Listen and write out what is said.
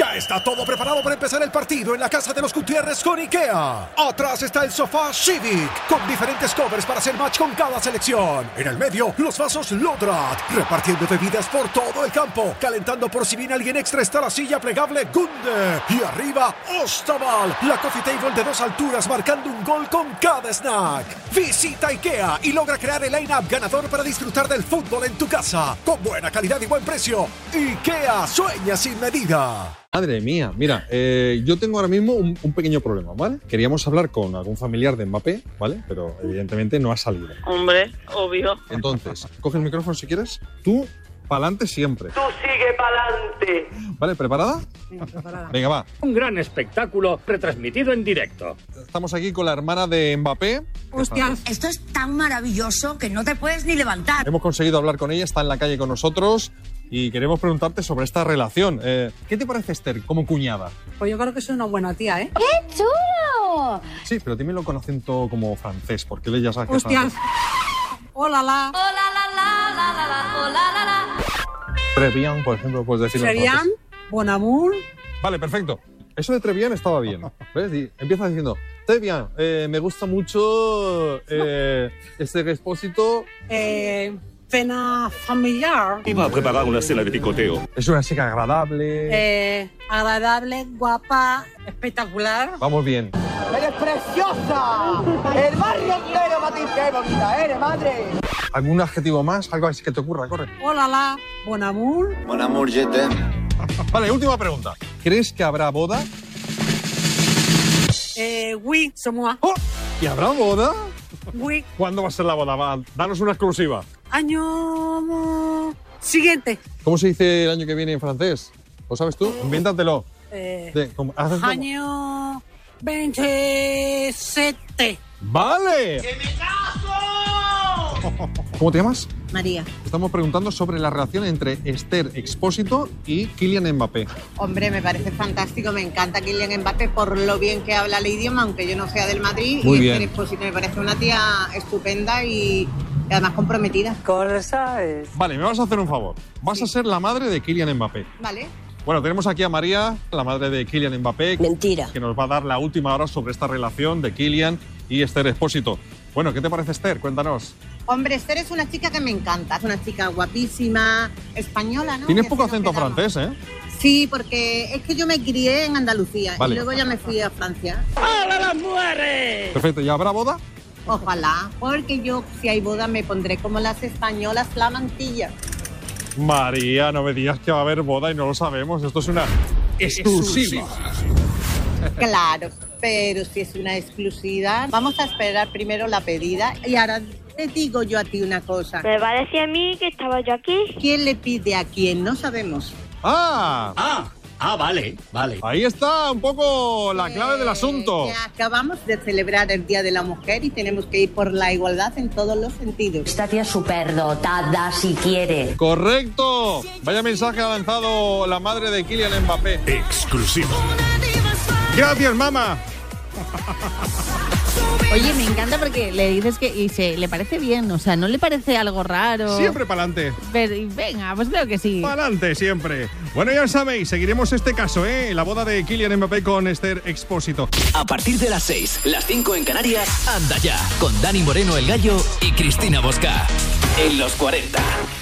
Ya está todo preparado para empezar el partido en la casa de los Gutiérrez con IKEA. Atrás está el sofá Civic, con diferentes covers para hacer match con cada selección. En el medio, los vasos Lodrat, repartiendo bebidas por todo el campo. Calentando por si viene alguien extra está la silla plegable Gunde. Y arriba, Ostaval, la coffee table de 2 alturas marcando un gol con cada snack. Visita IKEA y logra crear el line-up ganador para disfrutar del fútbol en tu casa. Con buena calidad y buen precio. IKEA, sueña sin medida. Madre mía, mira, yo tengo ahora mismo un pequeño problema, ¿vale? Queríamos hablar con algún familiar de Mbappé, ¿vale? Pero evidentemente no ha salido. Hombre, obvio. Entonces, coge el micrófono si quieres. Tú, pa'lante siempre. Tú sigue pa'lante. ¿Vale? ¿Preparada? Preparada. Venga, va. Un gran espectáculo retransmitido en directo. Estamos aquí con la hermana de Mbappé. Hostia, Esto es tan maravilloso que no te puedes ni levantar. Hemos conseguido hablar con ella, está en la calle con nosotros y queremos preguntarte sobre esta relación. ¿Qué te parece Esther como cuñada? pues yo creo que es una buena tía, ¿eh? ¡Qué chulo! Sí, pero dímelo con acento como francés, porque él ya sabe que es Hostia. francés. Hola, la. Hola, la, la, la, la, la, hola, la, la. Très bien, por ejemplo, puedes decirlo en Serian, francés. Bon Amour. Vale, perfecto. Eso de très bien estaba bien. ¿Ves? Y empieza diciendo, très bien, me gusta mucho este expósito. Cena familiar. Iba a preparar una cena de picoteo. Es una chica agradable. Agradable, guapa, espectacular. Vamos bien. ¡Eres preciosa! ¡El barrio entero para ti! ¡Qué bonita eres, madre! ¿Algún adjetivo más? ¿Algo así que te ocurra? Corre. Hola, la. Bon Amour. Mon amour, je t'aime. Vale, última pregunta. ¿Crees que habrá boda? Oui, c'est moi. ¡Oh! ¿Y habrá boda? Oui. ¿Cuándo va a ser la boda? Va, danos una exclusiva. Año siguiente. ¿Cómo se dice el año que viene en francés? ¿Lo sabes tú? Invéntatelo. Haces como- Año 27. ¡Vale! ¡Que me caso! ¿Cómo te llamas? María. Estamos preguntando sobre la relación entre Esther Expósito y Kylian Mbappé. Hombre, me parece fantástico, me encanta Kylian Mbappé por lo bien que habla el idioma, aunque yo no sea del Madrid. Muy y bien. Esther Expósito me parece una tía estupenda y además comprometida. Vale, me vas a hacer un favor. Vas a ser la madre de Kylian Mbappé. Vale. Bueno, tenemos aquí a María, la madre de Kylian Mbappé. Mentira. Que nos va a dar la última hora sobre esta relación de Kylian y Esther Expósito. Bueno, ¿qué te parece Esther? Cuéntanos. Hombre, Esther es una chica que me encanta, es una chica guapísima, española, ¿no? Tienes Que poco así nos acento quedamos. francés, ¿eh? Sí, porque es que yo me crié en Andalucía Vale. y luego ya me fui a Francia. ¡Hola, las mujeres! Perfecto, ¿ya habrá boda? Ojalá, porque yo si hay boda me pondré como las españolas la mantilla. María, no me digas que va a haber boda y no lo sabemos. Esto es una exclusiva. Claro, pero si es una exclusividad, vamos a esperar primero la pedida y ahora te digo yo a ti una cosa. Me parece a mí que estaba yo aquí. ¿Quién le pide a quién? No sabemos. ¡Ah! Vale. Ahí está un poco la clave del asunto. Que acabamos de celebrar el Día de la Mujer y tenemos que ir por la igualdad en todos los sentidos. Esta tía es superdotada si quiere. ¡Correcto! Vaya mensaje ha lanzado la madre de Kylian Mbappé. Exclusivo. ¡Gracias, mamá! Oye, me encanta porque le dices que le parece bien, o sea, ¿no le parece algo raro? Siempre pa'lante. Pero, venga, pues creo que sí. Pa'lante, siempre. Bueno, ya sabéis, seguiremos este caso, ¿eh? La boda de Kylian Mbappé con Esther Expósito. A partir de las 6, las 5 en Canarias, Anda Ya, con Dani Moreno el Gallo y Cristina Bosca. En los 40.